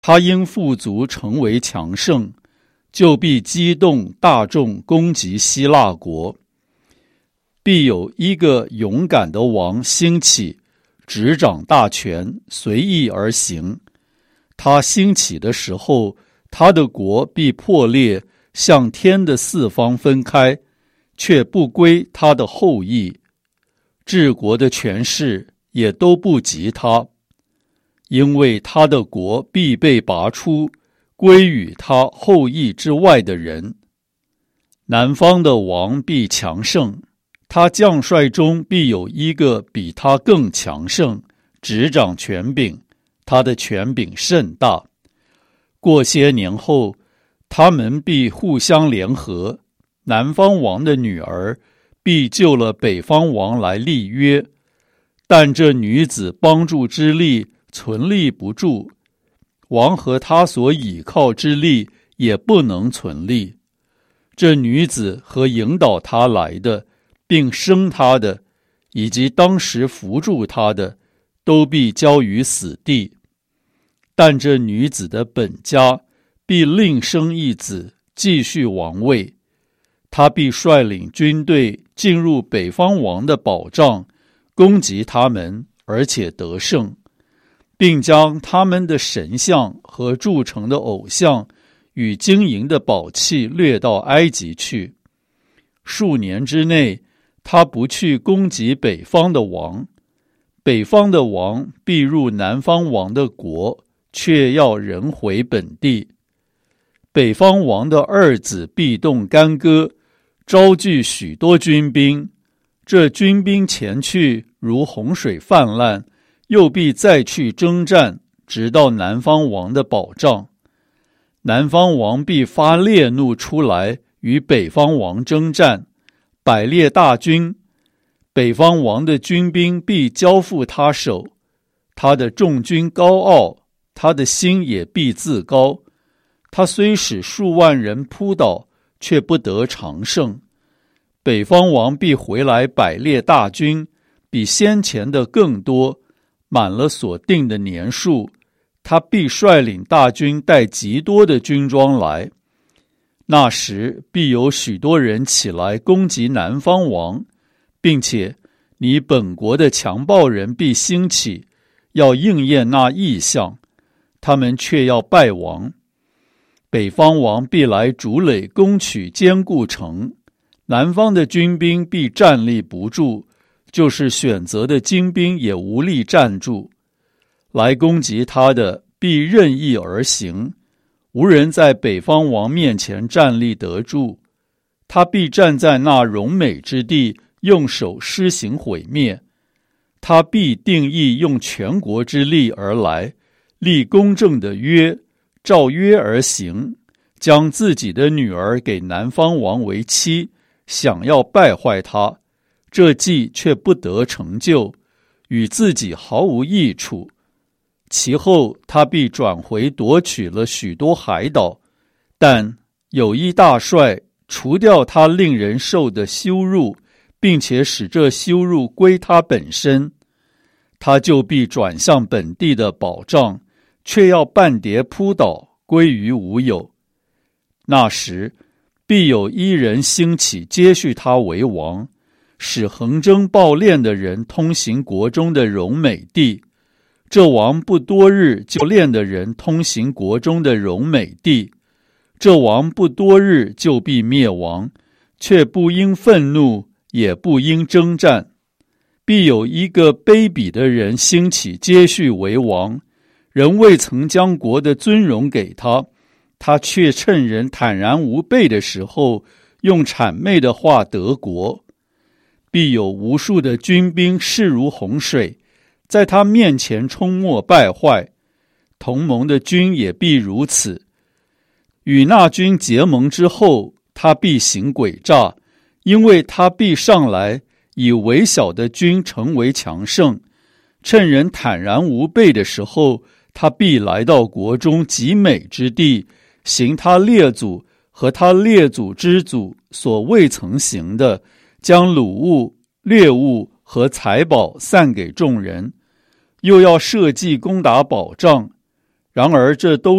他因富足成为强盛，就必激动大众攻击希腊国。必有一个勇敢的王兴起，执掌大权，随意而行。他兴起的时候，他的国必破裂，向天的四方分开，却不归他的后裔。治国的权势也都不及他，因为他的国必被拔出，归于他后裔之外的人。南方的王必强盛，他将帅中必有一个比他更强盛，执掌权柄，他的权柄甚大。过些年后，他们必互相联合，南方王的女儿必救了北方王来立约，但这女子帮助之力存立不住，王和他所倚靠之力也不能存立。这女子和引导他来的，并生他的，以及当时扶助他的，都必交于死地。但这女子的本家必另生一子，继续王位。他必率领军队进入北方王的保障，攻击他们，而且得胜，并将他们的神像和铸成的偶像与金银的宝器掠到埃及去。数年之内，他不去攻击北方的王，北方的王必入南方王的国，却要人回本地。北方王的二子必动干戈，招聚许多军兵，这军兵前去如洪水泛滥，又必再去征战，直到南方王的保障。南方王必发烈怒出来，与北方王征战，百列大军，北方王的军兵必交付他手。他的众军高傲，他的心也必自高。他虽使数万人扑倒，却不得长胜。北方王必回来百列大军，比先前的更多，满了所定的年数。他必率领大军带极多的军装来。那时必有许多人起来攻击南方王，并且你本国的强暴人必兴起，要应验那异象，他们却要败亡。北方王必来筑垒攻取坚固城，南方的军兵必站立不住，就是选择的精兵也无力站住。来攻击他的必任意而行，无人在北方王面前站立得住。他必站在那荣美之地，用手施行毁灭。他必定义用全国之力而来，立公正的约，照约而行，将自己的女儿给南方王为妻，想要败坏他，这计却不得成就，与自己毫无益处。其后他必转回夺取了许多海岛，但有一大帅除掉他令人受的羞辱，并且使这羞辱归他本身，他就必转向本地的保障，却要半跌扑倒，归于无有。那时必有一人兴起接续他为王，使横征暴敛的人通行国中的荣美地。这王不多日就练的人通行国中的荣美地，这王不多日就必灭亡，却不因愤怒，也不因征战。必有一个卑鄙的人兴起接续为王，人未曾将国的尊荣给他，他却趁人坦然无备的时候，用谄媚的话得国。必有无数的军兵势如洪水，在他面前冲没败坏，同盟的军也必如此。与那军结盟之后，他必行诡诈，因为他必上来，以微小的军成为强盛。趁人坦然无备的时候，他必来到国中极美之地，行他列祖和他列祖之祖所未曾行的，将掳物、掠物和财宝散给众人，又要设计攻打保障， 然而这都